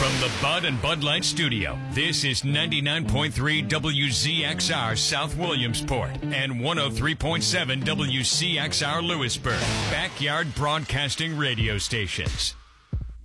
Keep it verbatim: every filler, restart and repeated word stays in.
From the Bud and Bud Light Studio, this is ninety-nine point three W Z X R South Williamsport and one oh three point seven W C X R Lewisburg, Backyard Broadcasting Radio Stations.